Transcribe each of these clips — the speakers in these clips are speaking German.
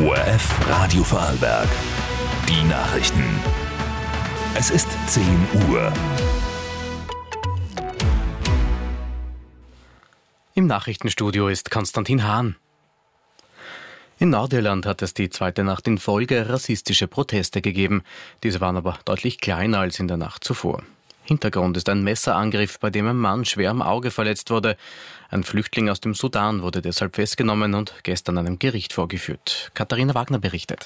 ORF Radio Vorarlberg. Die Nachrichten. Es ist 10 Uhr. Im Nachrichtenstudio ist Konstantin Hahn. In Nordirland hat es die zweite Nacht in Folge rassistische Proteste gegeben. Diese waren aber deutlich kleiner als in der Nacht zuvor. Hintergrund ist ein Messerangriff, bei dem ein Mann schwer am Auge verletzt wurde. Ein Flüchtling aus dem Sudan wurde deshalb festgenommen und gestern einem Gericht vorgeführt. Katharina Wagner berichtet.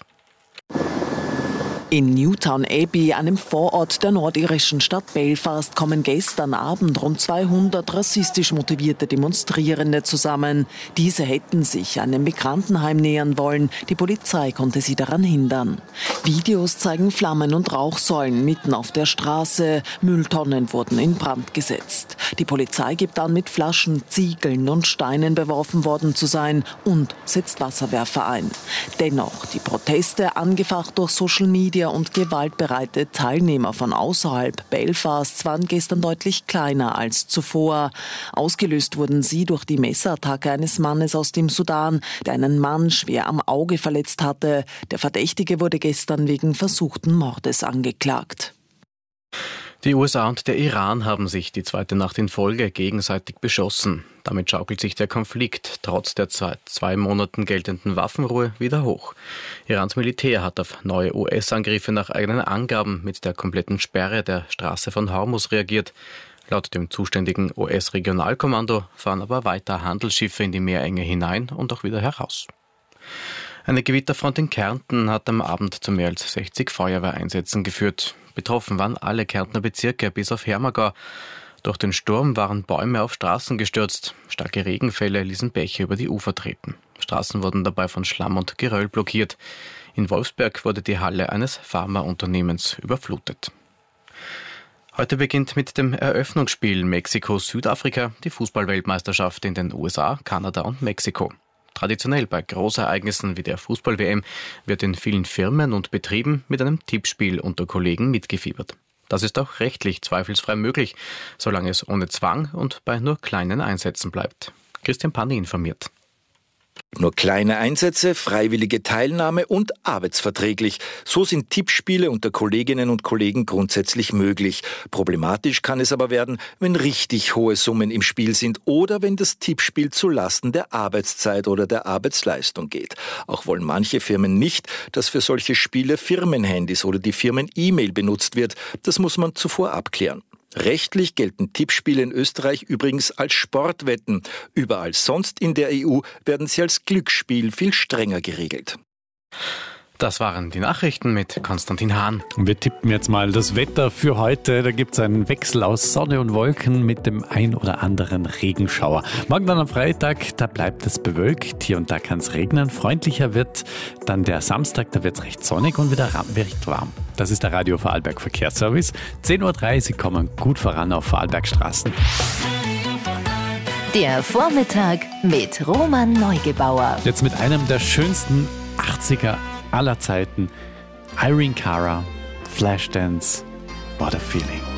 In Newtown Abbey, einem Vorort der nordirischen Stadt Belfast, kommen gestern Abend rund 200 rassistisch motivierte Demonstrierende zusammen. Diese hätten sich einem Migrantenheim nähern wollen. Die Polizei konnte sie daran hindern. Videos zeigen Flammen und Rauchsäulen mitten auf der Straße. Mülltonnen wurden in Brand gesetzt. Die Polizei gibt an, mit Flaschen, Ziegeln und Steinen beworfen worden zu sein und setzt Wasserwerfer ein. Dennoch, die Proteste, angefacht durch Social Media und gewaltbereite Teilnehmer von außerhalb Belfasts, waren gestern deutlich kleiner als zuvor. Ausgelöst wurden sie durch die Messerattacke eines Mannes aus dem Sudan, der einen Mann schwer am Auge verletzt hatte. Der Verdächtige wurde gestern wegen versuchten Mordes angeklagt. Die USA und der Iran haben sich die zweite Nacht in Folge gegenseitig beschossen. Damit schaukelt sich der Konflikt trotz der seit 2 Monaten geltenden Waffenruhe wieder hoch. Irans Militär hat auf neue US-Angriffe nach eigenen Angaben mit der kompletten Sperre der Straße von Hormuz reagiert. Laut dem zuständigen US-Regionalkommando fahren aber weiter Handelsschiffe in die Meerenge hinein und auch wieder heraus. Eine Gewitterfront in Kärnten hat am Abend zu mehr als 60 Feuerwehreinsätzen geführt. Betroffen waren alle Kärntner Bezirke bis auf Hermagau. Durch den Sturm waren Bäume auf Straßen gestürzt. Starke Regenfälle ließen Bäche über die Ufer treten. Straßen wurden dabei von Schlamm und Geröll blockiert. In Wolfsberg wurde die Halle eines Pharmaunternehmens überflutet. Heute beginnt mit dem Eröffnungsspiel Mexiko-Südafrika die Fußball-Weltmeisterschaft in den USA, Kanada und Mexiko. Traditionell bei Großereignissen wie der Fußball-WM wird in vielen Firmen und Betrieben mit einem Tippspiel unter Kollegen mitgefiebert. Das ist auch rechtlich zweifelsfrei möglich, solange es ohne Zwang und bei nur kleinen Einsätzen bleibt. Christian Panni informiert. Nur kleine Einsätze, freiwillige Teilnahme und arbeitsverträglich. So sind Tippspiele unter Kolleginnen und Kollegen grundsätzlich möglich. Problematisch kann es aber werden, wenn richtig hohe Summen im Spiel sind oder wenn das Tippspiel zu Lasten der Arbeitszeit oder der Arbeitsleistung geht. Auch wollen manche Firmen nicht, dass für solche Spiele Firmenhandys oder die Firmen-E-Mail benutzt wird. Das muss man zuvor abklären. Rechtlich gelten Tippspiele in Österreich übrigens als Sportwetten. Überall sonst in der EU werden sie als Glücksspiel viel strenger geregelt. Das waren die Nachrichten mit Konstantin Hahn. Wir tippen jetzt mal das Wetter für heute. Da gibt es einen Wechsel aus Sonne und Wolken mit dem ein oder anderen Regenschauer. Morgen dann am Freitag, da bleibt es bewölkt. Hier und da kann es regnen. Freundlicher wird dann der Samstag, da wird es recht sonnig und wieder recht warm. Das ist der Radio Vorarlberg Verkehrsservice. 10:03 Uhr, Sie kommen gut voran auf Vorarlbergstraßen. Der Vormittag mit Roman Neugebauer. Jetzt mit einem der schönsten 80er aller Zeiten. Irene Cara, Flashdance, What a Feeling.